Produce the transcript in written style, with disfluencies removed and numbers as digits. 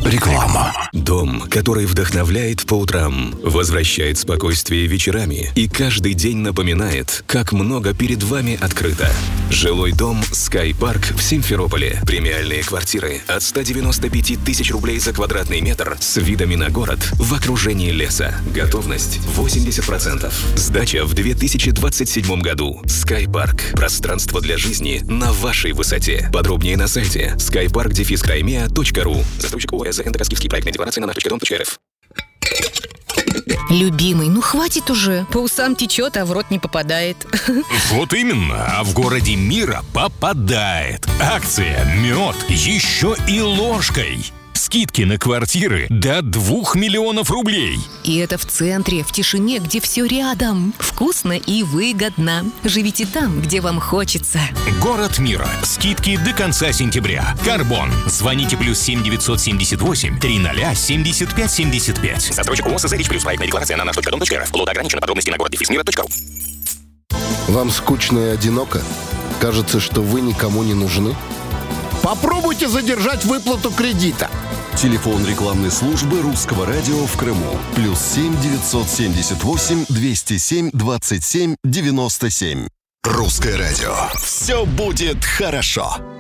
Реклама. Дом, который вдохновляет по утрам, возвращает спокойствие вечерами и каждый день напоминает, как много перед вами открыто. Жилой дом Sky Park в Симферополе. Премиальные квартиры от 195 тысяч рублей за квадратный метр с видами на город в окружении леса. Готовность 80%. Сдача в 2027 году. Sky Park. Пространство для жизни на вашей высоте. Подробнее на сайте skypark-crimea.ru. Застройщик ОС «Энтокоскивский проектная декларация» на nаш.дом.рф. Любимый, ну хватит уже. По усам течет, а в рот не попадает. Вот именно, а в городе мира попадает. Акция «Мед» еще и ложкой. Скидки на квартиры до 2 миллионов рублей. И это в центре, в тишине, где все рядом. Вкусно и выгодно. Живите там, где вам хочется. Город мира. Скидки до конца сентября. Карбон. Звоните +7 978 300 75 75. Застройщик ОС «ЗРИЧ плюс». Проектная декларация на nаш.дом.рф. Лот ограничено. Подробности на город-мира.ру. Вам скучно и одиноко? Кажется, что вы никому не нужны? Попробуйте задержать выплату кредита. Телефон рекламной службы Русского радио в Крыму. +7 978 207 27 97. Русское радио. Все будет хорошо.